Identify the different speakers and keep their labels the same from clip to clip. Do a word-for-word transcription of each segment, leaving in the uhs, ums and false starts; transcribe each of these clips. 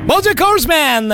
Speaker 1: BoJack Horseman,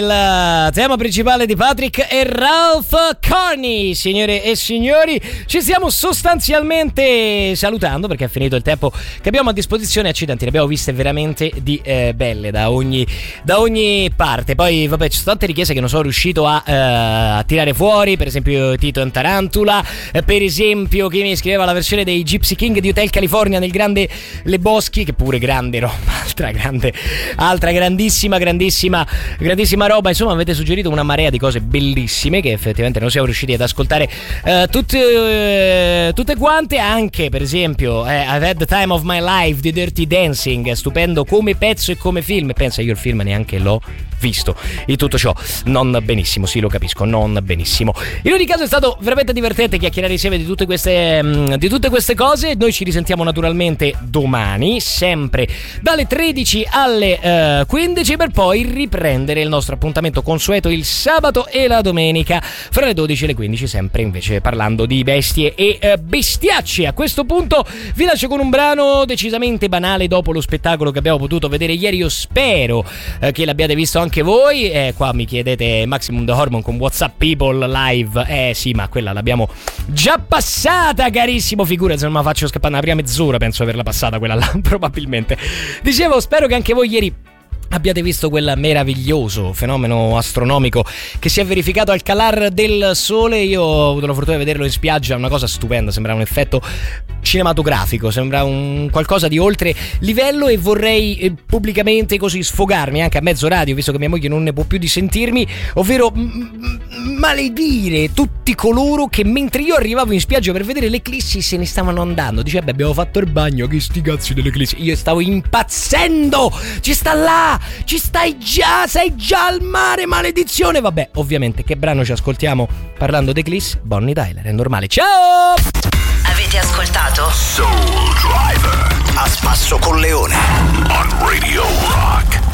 Speaker 1: il tema principale di Patrick e Ralph Carney. Signore e signori, ci stiamo sostanzialmente salutando perché è finito il tempo che abbiamo a disposizione. Accidenti, ne abbiamo viste veramente di eh, belle da ogni, da ogni parte. Poi vabbè, ci sono tante richieste che non sono riuscito a, eh, a tirare fuori. Per esempio Tito and Tarantula, eh, per esempio chi mi scriveva la versione dei Gypsy King di Hotel California nel grande Lebowski, che pure grande roba, altra grande, altra grandissima grandissima grandissima roba. Insomma, avete suggerito una marea di cose bellissime che effettivamente non siamo riusciti ad ascoltare eh, tutte, eh, tutte quante. Anche per esempio eh, I've Had the Time of My Life di Dirty Dancing, stupendo come pezzo e come film. Pensa, io il film neanche l'ho visto. E tutto ciò non benissimo, sì, lo capisco, non benissimo. In ogni caso è stato veramente divertente chiacchierare insieme di tutte queste mh, di tutte queste cose. Noi ci risentiamo naturalmente domani, sempre dalle tredici alle uh, quindici, per poi riprendere il nostro appuntamento consueto il sabato e la domenica fra le dodici e le quindici, sempre invece parlando di bestie e uh, bestiacci. A questo punto vi lascio con un brano decisamente banale dopo lo spettacolo che abbiamo potuto vedere ieri. Io spero uh, che l'abbiate visto anche voi. Eh, qua mi chiedete Maximum the Hormone con WhatsApp People Live. Eh sì, ma quella l'abbiamo già passata, carissimo. Figura se non me la faccio scappare una prima mezz'ora, penso averla passata quella là, probabilmente. Dicevo, spero che anche voi ieri abbiate visto quel meraviglioso fenomeno astronomico che si è verificato al calar del sole. Io ho avuto la fortuna di vederlo in spiaggia, una cosa stupenda, sembra un effetto cinematografico, sembra un qualcosa di oltre livello, e vorrei eh, pubblicamente così sfogarmi anche a mezzo radio, visto che mia moglie non ne può più di sentirmi, ovvero m- m- maledire tutti coloro che mentre io arrivavo in spiaggia per vedere l'eclissi se ne stavano andando. Dice, beh, abbiamo fatto il bagno, che sti cazzi dell'eclissi. Io stavo impazzendo, ci sta là, ci stai già, sei già al mare, maledizione. Vabbè, ovviamente, che brano ci ascoltiamo parlando d'eclissi? Bonnie Tyler, è normale. Ciao!
Speaker 2: Avete ascoltato
Speaker 3: Soul Driver a spasso con Leone on Radio Rock.